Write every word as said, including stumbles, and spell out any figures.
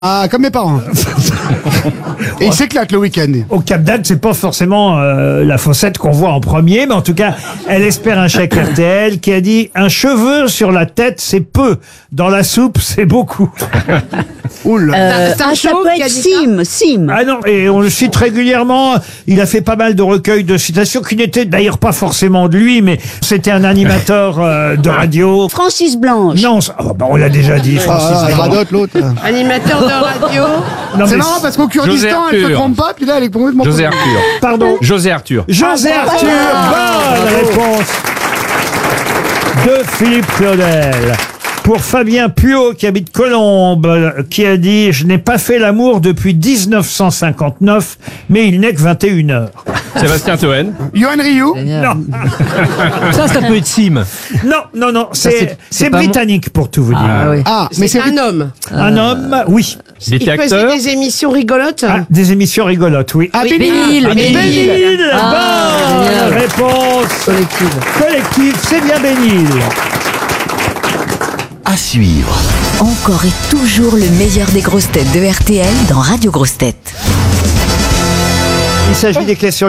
Ah, comme mes parents. Et il s'éclate le week-end. Au Cap d'Agde, c'est pas forcément euh, la Fossette qu'on voit en premier, mais en tout cas, elle espère un chèque R T L qui a dit « Un cheveu sur la tête, c'est peu. Dans la soupe, c'est beaucoup. » Oula. Euh, C'est un ah, ça show peut qui a être dit ça Sim, Sim. Ah non, et on le cite régulièrement. Il a fait pas mal de recueils de citations qui n'étaient d'ailleurs pas forcément de lui, mais c'était un animateur euh, de radio. Francis Blanche. Non, ça- oh, bah, on l'a déjà dit, Francis. Ah, Blanche. radote l'autre. Animateur de radio. Non, C'est mais marrant parce qu'au Kurdistan, elle se Arthur. trompe pas, puis là, elle est complètement. José Arthur. Pardon. José Arthur. José Ah, Arthur, ah, bonne réponse de Philippe Claudel. Pour Fabien Puot, qui habite Colombes, euh, qui a dit « Je n'ai pas fait l'amour depuis dix-neuf cent cinquante-neuf, mais il n'est que vingt et une heures. Sébastien Toen. Yoann Ryu. » Non, Ça, ça peut être Sim. non, non, non, c'est- c'est c'est c'est pas britannique pour tout vous dire. Ah oui. Ah, mais C'est c'est un homme. Un homme, oui. Il était Il faisait acteur. des émissions rigolotes. Ah, des émissions rigolotes, oui. Ah, Oui, Bénil. Bénil, Bénil. Bénil, Ah, bonne génial. réponse Collective. collective, c'est bien Bénil. À suivre. Encore et toujours le meilleur des grosses têtes de R T L dans Radio Grosses Têtes. Il s'agit des questions